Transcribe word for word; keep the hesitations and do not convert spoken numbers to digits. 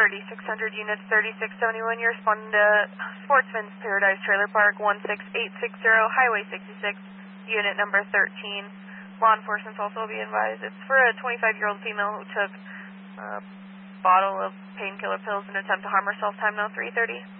thirty-six hundred units, thirty-six seventy-one. You're responding to Sportsman's Paradise Trailer Park, one six eight six zero, Highway sixty-six, unit number thirteen. Law enforcement's also be advised. It's for a twenty-five-year-old female who took a bottle of painkiller pills in an attempt to harm herself. Time now three thirty.